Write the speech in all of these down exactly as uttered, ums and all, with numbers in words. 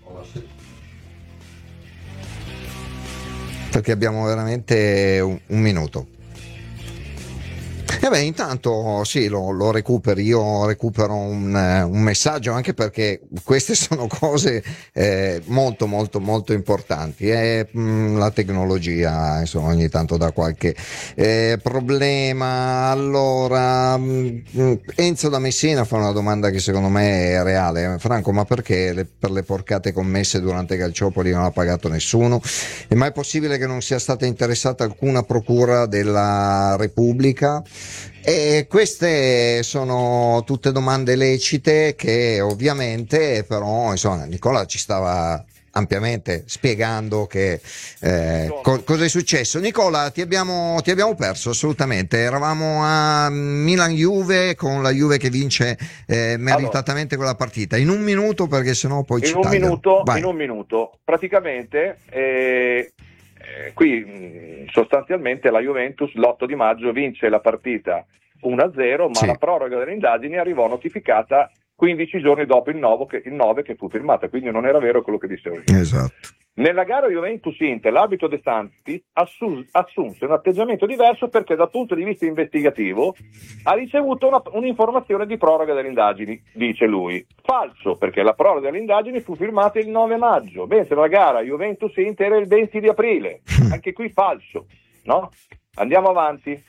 Perché abbiamo veramente un, un minuto. E beh, intanto sì, lo, lo recupero, io recupero un, un messaggio, anche perché queste sono cose eh, molto molto molto importanti. E mh, la tecnologia, insomma, ogni tanto dà qualche eh, problema. Allora, mh, Enzo da Messina fa una domanda che secondo me è reale. Franco, ma perché le, per le porcate commesse durante Calciopoli non ha pagato nessuno? È mai possibile che non sia stata interessata alcuna procura della Repubblica? E queste sono tutte domande lecite che ovviamente però insomma Nicola ci stava ampiamente spiegando che eh, co- cosa è successo. Nicola, ti abbiamo, ti abbiamo perso assolutamente. Eravamo a Milan-Juve, con la Juve che vince eh, meritatamente quella partita. In un minuto, perché sennò poi in ci un tagliano. minuto Vai. in un minuto praticamente eh, eh, qui mh, sostanzialmente la Juventus l'otto di maggio vince la partita uno a zero, ma Sì. la proroga delle indagini arrivò notificata quindici giorni dopo il nove, che, il nove che fu firmata, quindi non era vero quello che dicevo io. Esatto. Nella gara Juventus-Inter l'arbitro De Santis assu- assunse un atteggiamento diverso, perché dal punto di vista investigativo ha ricevuto una, un'informazione di proroga delle indagini, dice lui. Falso, perché la proroga delle indagini fu firmata il nove maggio, mentre la gara Juventus-Inter era il venti di aprile. Anche qui falso, no? Andiamo avanti.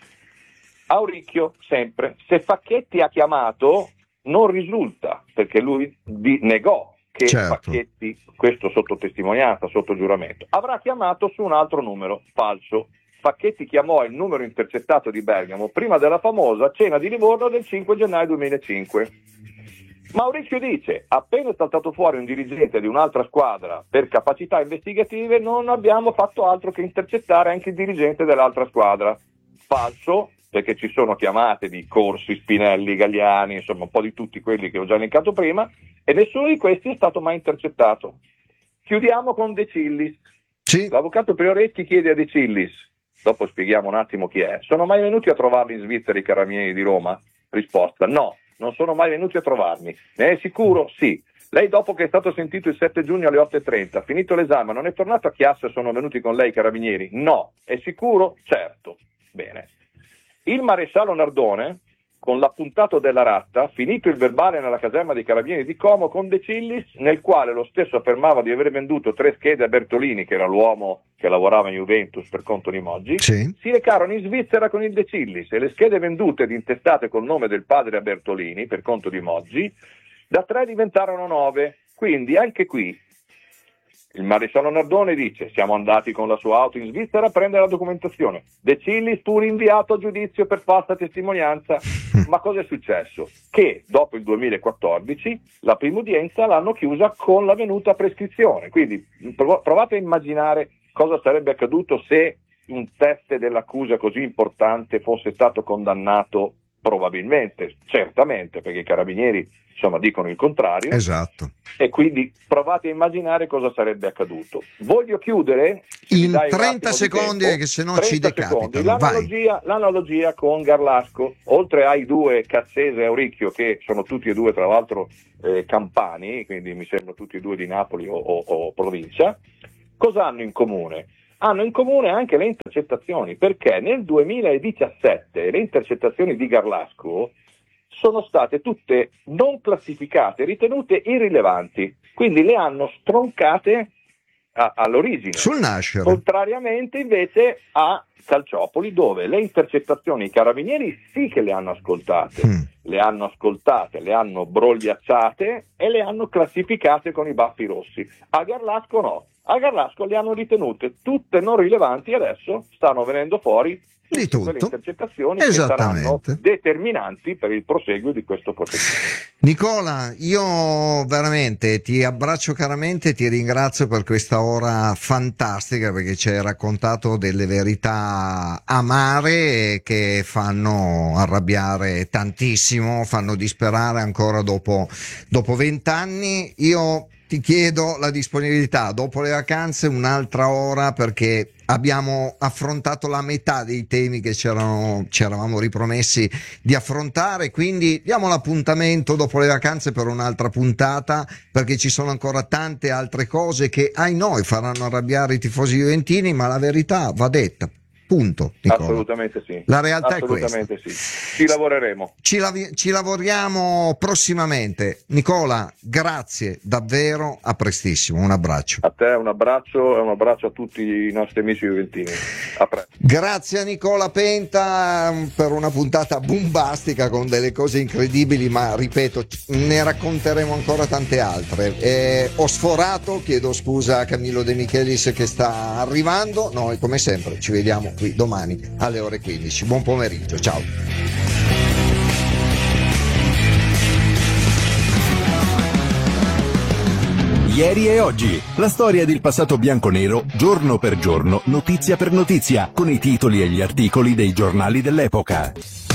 Auricchio, sempre. Se Facchetti ha chiamato, non risulta, perché lui di- negò che Certo. Facchetti, questo sotto testimonianza, sotto giuramento, avrà chiamato su un altro numero. Falso. Facchetti chiamò il numero intercettato di Bergamo prima della famosa cena di Livorno del cinque gennaio duemilacinque. Mauricio dice: appena è saltato fuori un dirigente di un'altra squadra per capacità investigative, non abbiamo fatto altro che intercettare anche il dirigente dell'altra squadra. Falso, perché ci sono chiamate di Corsi, Spinelli, Galliani, insomma un po' di tutti quelli che ho già elencato prima, e nessuno di questi è stato mai intercettato. Chiudiamo con De Cillis. Sì. L'avvocato Prioreschi chiede a De Cillis, dopo spieghiamo un attimo chi è: sono mai venuti a trovarli in Svizzera i carabinieri di Roma? Risposta: no, non sono mai venuti a trovarmi. Ne è sicuro? Sì. Lei, dopo che è stato sentito il sette giugno alle otto e trenta, finito l'esame, non è tornato a Chiasso e sono venuti con lei i carabinieri? No. È sicuro? Certo. Bene. Il maresciallo Nardone, con l'appuntato della ratta, finito il verbale nella caserma dei carabinieri di Como con De Cillis, nel quale lo stesso affermava di aver venduto tre schede a Bertolini, che era l'uomo che lavorava in Juventus per conto di Moggi, Sì. si recarono in Svizzera con il De Cillis, e le schede vendute ed intestate col nome del padre a Bertolini per conto di Moggi da tre diventarono nove. Quindi anche qui il maresciallo Nardone dice: siamo andati con la sua auto in Svizzera a prendere la documentazione. De Cillis fu rinviato a giudizio per falsa testimonianza. Ma cosa è successo? Che dopo il duemilaquattordici la prima udienza l'hanno chiusa con la venuta prescrizione. Quindi prov- provate a immaginare cosa sarebbe accaduto se un teste dell'accusa così importante fosse stato condannato. Probabilmente, certamente, perché i carabinieri insomma dicono il contrario. Esatto. E quindi provate a immaginare cosa sarebbe accaduto. Voglio chiudere in trenta secondi, tempo, che se no ci decapitano. L'analogia, l'analogia con Garlasco, oltre ai due Cassese e Auricchio, che sono tutti e due tra l'altro eh, campani, quindi mi sembra tutti e due di Napoli o, o, o provincia, cosa hanno in comune? Hanno in comune anche le intercettazioni, perché nel duemiladiciassette le intercettazioni di Garlasco sono state tutte non classificate, ritenute irrilevanti, quindi le hanno stroncate a, all'origine. Sul nascere. Contrariamente invece a Calciopoli, dove le intercettazioni i carabinieri sì che le hanno ascoltate, mm. le hanno ascoltate, le hanno brogliacciate e le hanno classificate con i baffi rossi. A Garlasco no. A Garlasco le hanno ritenute tutte non rilevanti e adesso stanno venendo fuori di tutto. Quelle intercettazioni che saranno determinanti per il proseguo di questo processo. Nicola, io veramente ti abbraccio caramente, ti ringrazio per questa ora fantastica, perché ci hai raccontato delle verità amare che fanno arrabbiare tantissimo, fanno disperare ancora dopo dopo vent'anni. Io ti chiedo la disponibilità dopo le vacanze, un'altra ora, perché abbiamo affrontato la metà dei temi che c'erano, ci eravamo ripromessi di affrontare, quindi diamo l'appuntamento dopo le vacanze per un'altra puntata, perché ci sono ancora tante altre cose che ai noi faranno arrabbiare i tifosi juventini, ma la verità va detta. Punto, Nicola. Assolutamente sì. La realtà Assolutamente è questa. Sì. Ci lavoreremo. Ci, lavi- ci lavoriamo prossimamente. Nicola, grazie davvero, a prestissimo. Un abbraccio. A te un abbraccio e un abbraccio a tutti i nostri amici juventini. A presto. Grazie a Nicola Penta per una puntata bombastica con delle cose incredibili, ma ripeto, ne racconteremo ancora tante altre. Eh, ho sforato, chiedo scusa a Camillo De Michelis che sta arrivando. Noi come sempre ci vediamo qui domani alle ore quindici. Buon pomeriggio, ciao. Ieri e oggi, la storia del passato bianconero, giorno per giorno, notizia per notizia, con i titoli e gli articoli dei giornali dell'epoca.